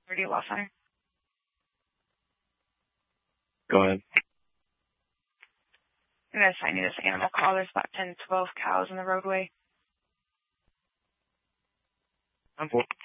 30 Law Center. Go ahead. I'm going to assign you this animal call. There's about 10, 12 cows in the roadway. I'm for